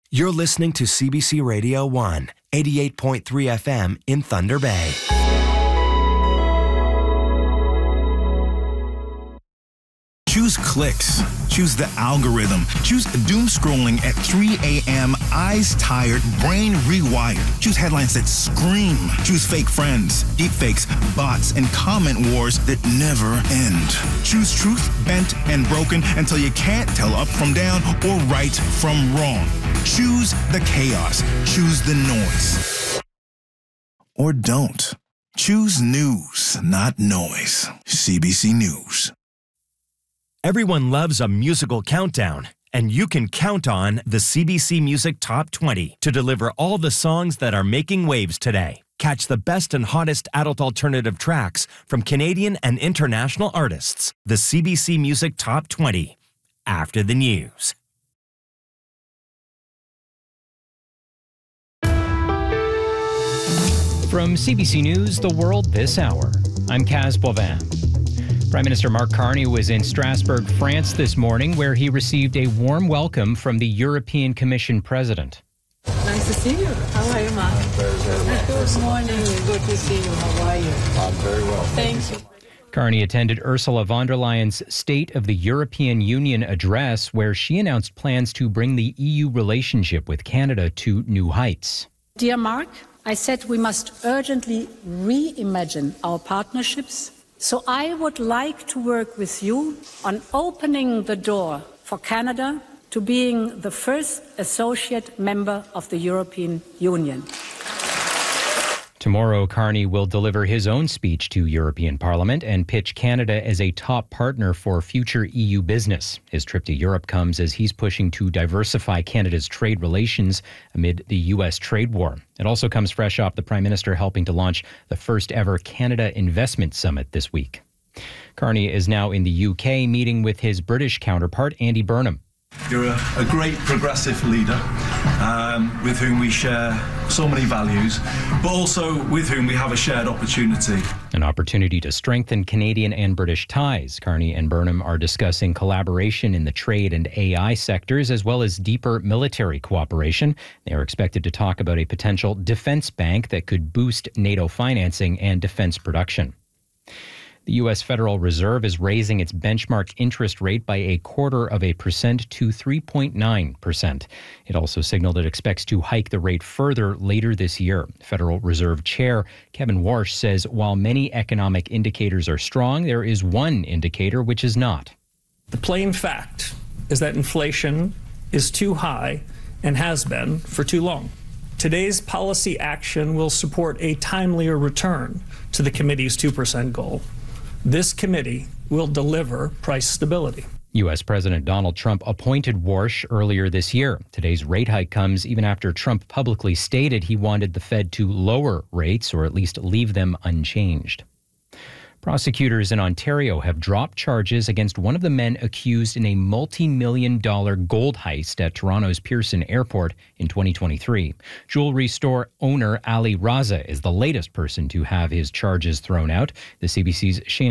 You're listening to CBC Radio 1, 88.3 FM in Thunder Bay. Choose clicks. Choose the algorithm. Choose doom scrolling at 3 a.m., eyes tired, brain rewired. Choose headlines that scream. Choose fake friends, deepfakes, bots, and comment wars that never end. Choose truth, bent and broken until you can't tell up from down or right from wrong. Choose the chaos. Choose the noise. Or don't. Choose news, not noise. CBC News. Everyone loves a musical countdown, and you can count on the CBC Music Top 20 to deliver all the songs that are making waves today. Catch the best and hottest adult alternative tracks from Canadian and international artists. The CBC Music Top 20, after the news. From CBC News, The World This Hour, I'm Kaz Boivin. Prime Minister Mark Carney was in Strasbourg, France this morning, where he received a warm welcome from the European Commission President. Nice to see you. How are you, Mark? Very well. Good morning. Good to see you. How are you? I'm very well. Thank you. Carney attended Ursula von der Leyen's State of the European Union address, where she announced plans to bring the EU relationship with Canada to new heights. Dear Mark, I said we must urgently reimagine our partnerships. So I would like to work with you on opening the door for Canada to being the first associate member of the European Union. Tomorrow, Carney will deliver his own speech to European Parliament and pitch Canada as a top partner for future EU business. His trip to Europe comes as he's pushing to diversify Canada's trade relations amid the U.S. trade war. It also comes fresh off the Prime Minister helping to launch the first ever Canada Investment Summit this week. Carney is now in the UK meeting with his British counterpart, Andy Burnham. You're a great progressive leader with whom we share so many values, but also with whom we have a shared opportunity. An opportunity to strengthen Canadian and British ties. Carney and Burnham are discussing collaboration in the trade and AI sectors, as well as deeper military cooperation. They are expected to talk about a potential defense bank that could boost NATO financing and defense production. The U.S. Federal Reserve is raising its benchmark interest rate by 0.25% to 3.9%. It also signaled it expects to hike the rate further later this year. Federal Reserve Chair Kevin Warsh says while many economic indicators are strong, there is one indicator which is not. The plain fact is that inflation is too high and has been for too long. Today's policy action will support a timelier return to the committee's 2% goal. This committee will deliver price stability. U.S. President Donald Trump appointed Warsh earlier this year. Today's rate hike comes even after Trump publicly stated he wanted the Fed to lower rates or at least leave them unchanged. Prosecutors in Ontario have dropped charges against one of the men accused in a multi-million-dollar gold heist at Toronto's Pearson Airport in 2023. Jewelry store owner Ali Raza is the latest person to have his charges thrown out. The CBC's Shane